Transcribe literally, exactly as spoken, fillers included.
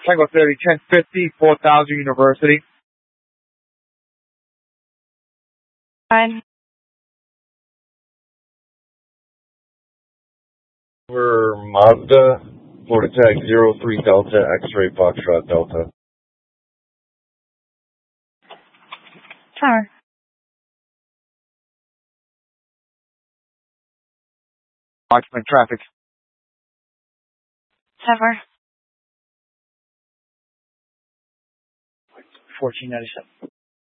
Tango thirty, ten fifty, four thousand University. Fine. For Mazda, Florida Tag zero three Delta, X-Ray Foxtrot Delta. Tower. Watchman traffic. Tower. fourteen ninety-seven.